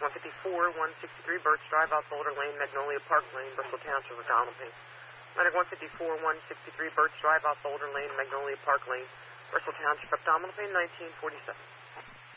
154, 163 Birch Drive, South Boulder Lane, Magnolia Park Lane, Bristol Township of Donaldson. Medic 154, 163 Birch Drive, South Boulder Lane, Magnolia Park Lane, Bristol Township of Donaldson, 1947.